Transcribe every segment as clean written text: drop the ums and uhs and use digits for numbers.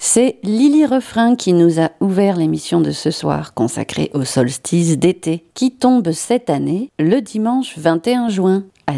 C'est Lily Refrain qui nous a ouvert l'émission de ce soir consacrée au solstice d'été qui tombe cette année le dimanche 21 juin à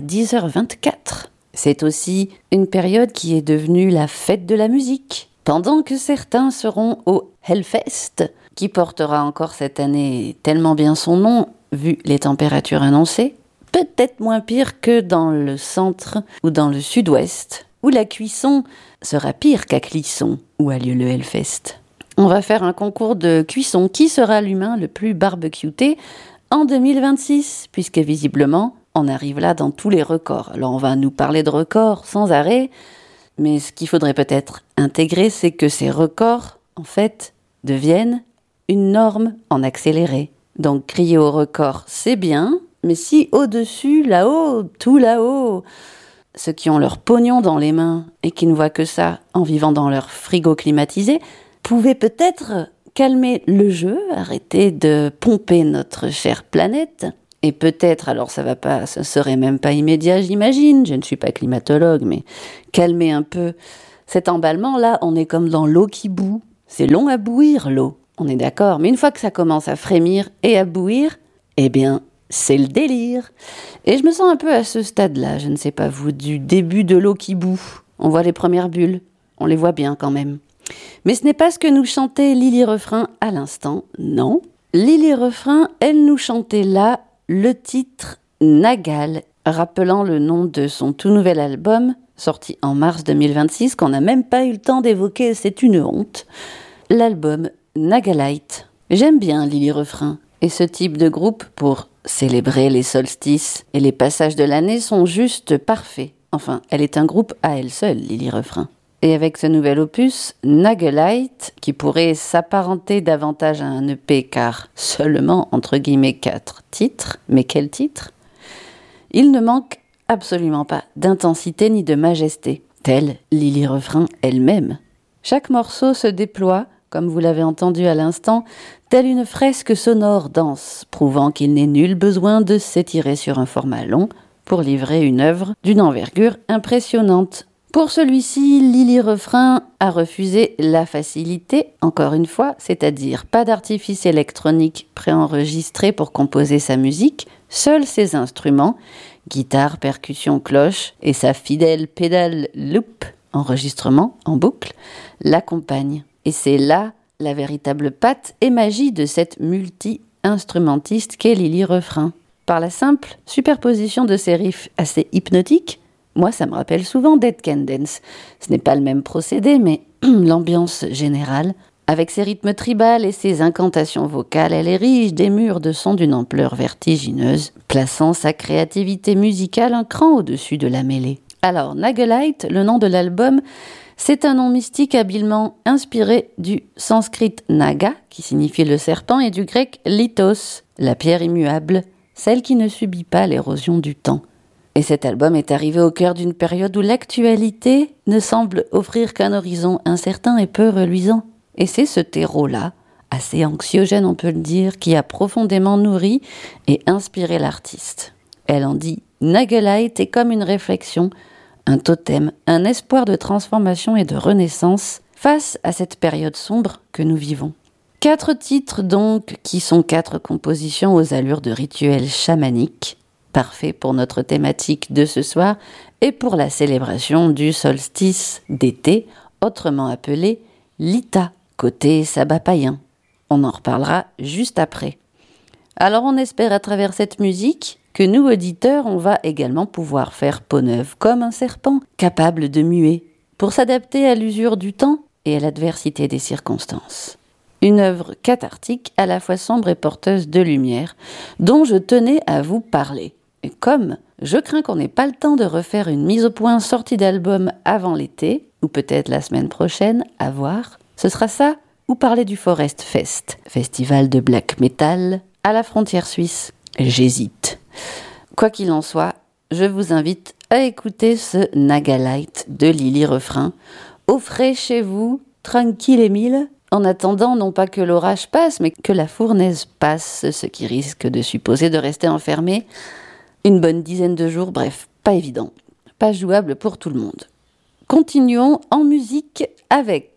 10h24. C'est aussi une période qui est devenue la fête de la musique. Pendant que certains seront au Hellfest, qui portera encore cette année tellement bien son nom, vu les températures annoncées, peut-être moins pire que dans le centre ou dans le sud-ouest, où la cuisson sera pire qu'à Clisson, où a lieu le Hellfest. On va faire un concours de cuisson. Qui sera l'humain le plus barbecuté en 2026, puisque visiblement, on arrive là dans tous les records. Alors on va nous parler de records sans arrêt, mais ce qu'il faudrait peut-être intégrer, c'est que ces records, en fait, deviennent une norme en accéléré. Donc crier au record, c'est bien, mais si au-dessus, là-haut, tout là-haut, ceux qui ont leur pognon dans les mains et qui ne voient que ça en vivant dans leur frigo climatisé, pouvaient peut-être calmer le jeu, arrêter de pomper notre chère planète. Et peut-être, alors ça serait même pas immédiat, j'imagine, je ne suis pas climatologue, mais calmer un peu cet emballement. Là, on est comme dans l'eau qui bout. C'est long à bouillir, l'eau. On est d'accord, mais une fois que ça commence à frémir et à bouillir, eh bien, c'est le délire. Et je me sens un peu à ce stade-là, je ne sais pas vous, du début de l'eau qui bout. On voit les premières bulles, on les voit bien quand même. Mais ce n'est pas ce que nous chantait Lily Refrain à l'instant, non. Lily Refrain, elle nous chantait là le titre Nagal, rappelant le nom de son tout nouvel album, sorti en mars 2026, qu'on n'a même pas eu le temps d'évoquer, c'est une honte. L'album Nagalite. J'aime bien Lily Refrain. Et ce type de groupe, pour célébrer les solstices et les passages de l'année, sont juste parfaits. Enfin, elle est un groupe à elle seule, Lily Refrain. Et avec ce nouvel opus, Nagelite, qui pourrait s'apparenter davantage à un EP car seulement, entre guillemets, 4 titres, mais quels titres ? Il ne manque absolument pas d'intensité ni de majesté, telle Lily Refrain elle-même. Chaque morceau se déploie, comme vous l'avez entendu à l'instant, telle une fresque sonore dense, prouvant qu'il n'est nul besoin de s'étirer sur un format long pour livrer une œuvre d'une envergure impressionnante. Pour celui-ci, Lily Refrain a refusé la facilité, encore une fois, c'est-à-dire pas d'artifice électronique préenregistré pour composer sa musique, seuls ses instruments, guitare, percussion, cloche et sa fidèle pédale loop, enregistrement en boucle, l'accompagnent. Et c'est là la véritable patte et magie de cette multi-instrumentiste qu'est Lily Refrain. Par la simple superposition de ses riffs assez hypnotiques, moi ça me rappelle souvent Dead Can Dance. Ce n'est pas le même procédé, mais l'ambiance générale, avec ses rythmes tribales et ses incantations vocales, elle érige des murs de son d'une ampleur vertigineuse, plaçant sa créativité musicale un cran au-dessus de la mêlée. Alors, Nagelite, le nom de l'album, c'est un nom mystique habilement inspiré du sanskrit naga, qui signifie le serpent, et du grec lithos, la pierre immuable, celle qui ne subit pas l'érosion du temps. Et cet album est arrivé au cœur d'une période où l'actualité ne semble offrir qu'un horizon incertain et peu reluisant. Et c'est ce terreau-là, assez anxiogène on peut le dire, qui a profondément nourri et inspiré l'artiste. Elle en dit « Nagelite est comme une réflexion, un totem, un espoir de transformation et de renaissance face à cette période sombre que nous vivons. » 4 titres donc, qui sont 4 compositions aux allures de rituels chamaniques, parfait pour notre thématique de ce soir et pour la célébration du solstice d'été, autrement appelé l'Ita, côté sabbat païen. On en reparlera juste après. Alors on espère à travers cette musique que nous, auditeurs, on va également pouvoir faire peau neuve comme un serpent, capable de muer, pour s'adapter à l'usure du temps et à l'adversité des circonstances. Une œuvre cathartique, à la fois sombre et porteuse de lumière, dont je tenais à vous parler. Et comme je crains qu'on n'ait pas le temps de refaire une mise au point sortie d'album avant l'été, ou peut-être la semaine prochaine, à voir, ce sera ça ou parler du Forest Fest, festival de black metal à la frontière suisse. J'hésite. Quoi qu'il en soit, je vous invite à écouter ce Nagalite de Lily Refrain, au frais chez vous, tranquille et mille, en attendant non pas que l'orage passe, mais que la fournaise passe, ce qui risque de supposer de rester enfermé une bonne dizaine de jours, bref, pas évident, pas jouable pour tout le monde. Continuons en musique avec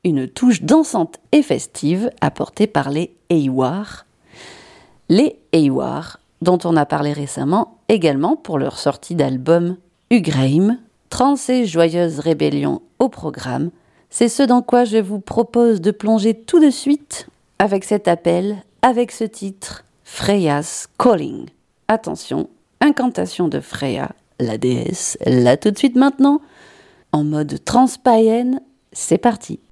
une touche dansante et festive apportée par les Aiwar. Les Aiwar, dont on a parlé récemment également pour leur sortie d'album Ugraim, trans et joyeuse rébellion au programme. C'est ce dans quoi je vous propose de plonger tout de suite avec cet appel, avec ce titre, Freya's Calling. Attention, incantation de Freya, la déesse, là tout de suite maintenant, en mode trans païenne, c'est parti.